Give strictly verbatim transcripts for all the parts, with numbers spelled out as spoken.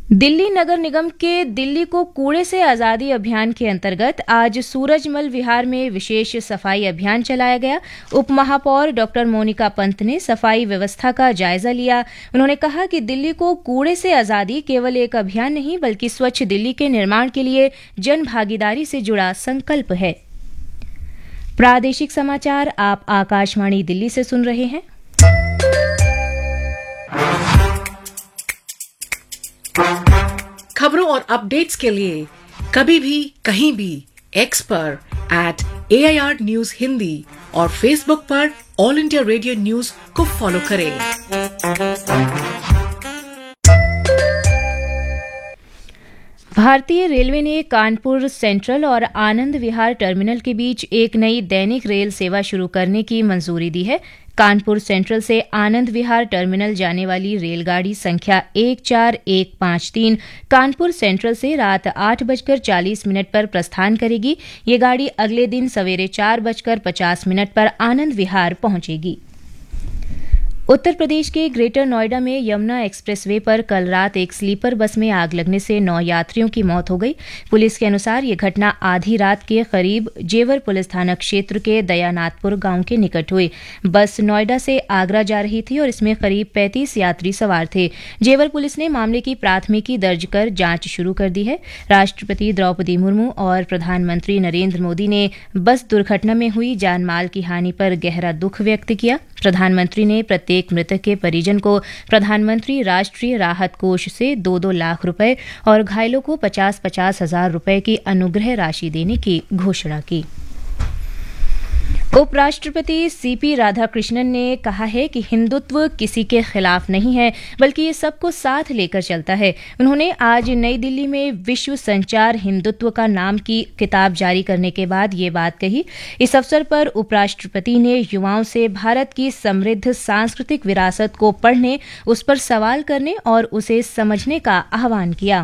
दिल्ली नगर निगम के दिल्ली को कूड़े से आजादी अभियान के अंतर्गत आज सूरजमल विहार में विशेष सफाई अभियान चलाया गया। उप महापौर डॉक्टर मोनिका पंत ने सफाई व्यवस्था का जायजा लिया। उन्होंने कहा कि दिल्ली को कूड़े से आजादी केवल एक अभियान नहीं बल्कि स्वच्छ दिल्ली के निर्माण के लिए जन भागीदारी से जुड़ा संकल्प है। प्रादेशिक समाचार आप आकाशवाणी दिल्ली से सुन रहे हैं। खबरों और अपडेट्स के लिए कभी भी कहीं भी एक्स पर eight A I R news Hindi और फेसबुक पर ऑल इंडिया रेडियो न्यूज को फॉलो करें। भारतीय रेलवे ने कानपुर सेंट्रल और आनंद विहार टर्मिनल के बीच एक नई दैनिक रेल सेवा शुरू करने की मंजूरी दी है। कानपुर सेंट्रल से आनंद विहार टर्मिनल जाने वाली रेलगाड़ी संख्या एक चार एक पाँच तीन कानपुर सेंट्रल से रात आठ बजकर चालीस मिनट पर प्रस्थान करेगी। ये गाड़ी अगले दिन सवेरे चार बजकर पचास मिनट पर आनंद विहार पहुंचेगी। उत्तर प्रदेश के ग्रेटर नोएडा में यमुना एक्सप्रेसवे पर कल रात एक स्लीपर बस में आग लगने से नौ यात्रियों की मौत हो गई। पुलिस के अनुसार ये घटना आधी रात के करीब जेवर पुलिस थाना क्षेत्र के दयानाथपुर गांव के निकट हुई। बस नोएडा से आगरा जा रही थी और इसमें करीब पैंतीस यात्री सवार थे। जेवर पुलिस ने मामले की प्राथमिकी दर्ज कर जांच शुरू कर दी है। राष्ट्रपति द्रौपदी मुर्मू और प्रधानमंत्री नरेंद्र मोदी ने बस दुर्घटना में हुई जानमाल की हानि पर गहरा दुख व्यक्त किया। प्रधानमंत्री ने प्रत्येक मृतक के परिजन को प्रधानमंत्री राष्ट्रीय राहत कोष से दो दो लाख रुपए और घायलों को पचास पचास हजार रुपए की अनुग्रह राशि देने की घोषणा की। उपराष्ट्रपति सीपी राधाकृष्णन ने कहा है कि हिंदुत्व किसी के खिलाफ नहीं है बल्कि ये सबको साथ लेकर चलता है। उन्होंने आज नई दिल्ली में विश्व संचार हिंदुत्व का नाम की किताब जारी करने के बाद ये बात कही। इस अवसर पर उपराष्ट्रपति ने युवाओं से भारत की समृद्ध सांस्कृतिक विरासत को पढ़ने, उस पर सवाल करने और उसे समझने का आह्वान किया।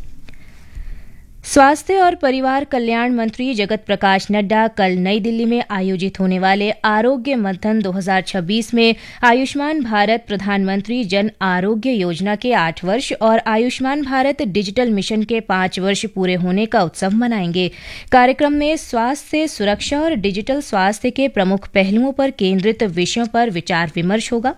स्वास्थ्य और परिवार कल्याण मंत्री जगत प्रकाश नड्डा कल नई दिल्ली में आयोजित होने वाले आरोग्य मंथन दो हज़ार छब्बीस में आयुष्मान भारत प्रधानमंत्री जन आरोग्य योजना के आठ वर्ष और आयुष्मान भारत डिजिटल मिशन के पांच वर्ष पूरे होने का उत्सव मनाएंगे। कार्यक्रम में स्वास्थ्य सुरक्षा और डिजिटल स्वास्थ्य के प्रमुख पहलुओं पर केंद्रित विषयों पर विचार विमर्श होगा।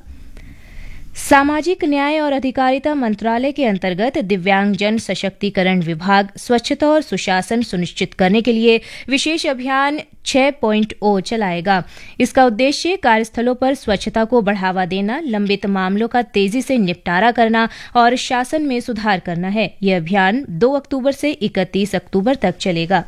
सामाजिक न्याय और अधिकारिता मंत्रालय के अंतर्गत दिव्यांगजन सशक्तिकरण विभाग स्वच्छता और सुशासन सुनिश्चित करने के लिए विशेष अभियान छह पॉइंट ओ चलाएगा। इसका उद्देश्य कार्यस्थलों पर स्वच्छता को बढ़ावा देना, लंबित मामलों का तेजी से निपटारा करना और शासन में सुधार करना है। यह अभियान दो अक्टूबर से इकतीस अक्टूबर तक चलेगा।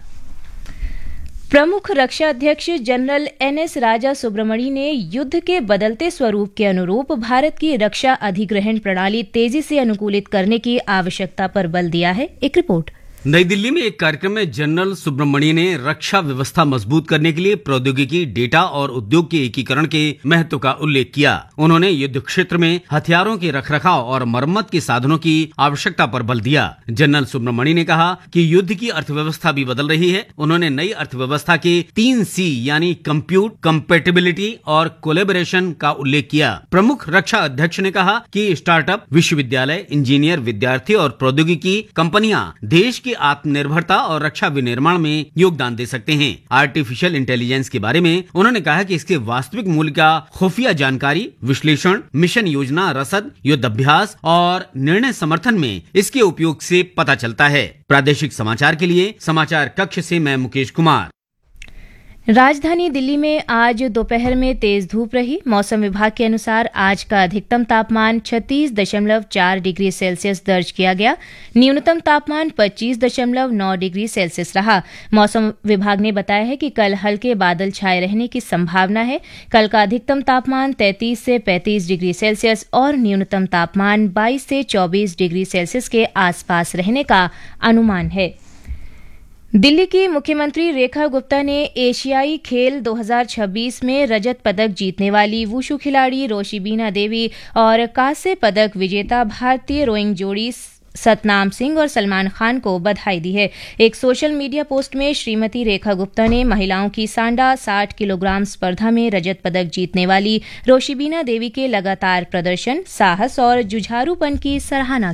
प्रमुख रक्षा अध्यक्ष जनरल एन एस राजा सुब्रमणी ने युद्ध के बदलते स्वरूप के अनुरूप भारत की रक्षा अधिग्रहण प्रणाली तेजी से अनुकूलित करने की आवश्यकता पर बल दिया है। एक रिपोर्ट। नई दिल्ली में एक कार्यक्रम में जनरल सुब्रमणी ने रक्षा व्यवस्था मजबूत करने के लिए प्रौद्योगिकी, डेटा और उद्योग के एकीकरण के महत्व का उल्लेख किया। उन्होंने युद्ध क्षेत्र में हथियारों के रखरखाव और मरम्मत के साधनों की आवश्यकता पर बल दिया। जनरल सुब्रमणी ने कहा कि युद्ध की अर्थव्यवस्था भी बदल रही है। उन्होंने नई अर्थव्यवस्था के तीन सी यानी कंप्यूट, कंपेटिबिलिटी और कोलेबोरेशन का उल्लेख किया। प्रमुख रक्षा अध्यक्ष ने कहा कि स्टार्टअप, विश्वविद्यालय, इंजीनियर, विद्यार्थी और प्रौद्योगिकी कंपनियां देश की आत्मनिर्भरता और रक्षा विनिर्माण में योगदान दे सकते हैं। आर्टिफिशियल इंटेलिजेंस के बारे में उन्होंने कहा कि इसके वास्तविक मूल्य का खुफिया जानकारी, विश्लेषण, मिशन योजना, रसद, युद्ध अभ्यास और निर्णय समर्थन में इसके उपयोग से पता चलता है। प्रादेशिक समाचार के लिए समाचार कक्ष से मैं मुकेश कुमार। राजधानी दिल्ली में आज दोपहर में तेज धूप रही। मौसम विभाग के अनुसार आज का अधिकतम तापमान छत्तीस दशमलव चार डिग्री सेल्सियस दर्ज किया गया। न्यूनतम तापमान पच्चीस दशमलव नौ डिग्री सेल्सियस रहा। मौसम विभाग ने बताया है कि कल हल्के बादल छाए रहने की संभावना है। कल का अधिकतम तापमान तैंतीस से पैंतीस डिग्री सेल्सियस और न्यूनतम तापमान बाईस से चौबीस डिग्री सेल्सियस के आसपास रहने का अनुमान है। दिल्ली की मुख्यमंत्री रेखा गुप्ता ने एशियाई खेल दो हज़ार छब्बीस में रजत पदक जीतने वाली वुशु खिलाड़ी रोशिबीना देवी और कांस्य पदक विजेता भारतीय रोइंग जोड़ी सतनाम सिंह और सलमान खान को बधाई दी है। एक सोशल मीडिया पोस्ट में श्रीमती रेखा गुप्ता ने महिलाओं की सांडा साठ किलोग्राम स्पर्धा में रजत पदक जीतने वाली रोशिबीना देवी के लगातार प्रदर्शन, साहस और जुझारूपन की सराहना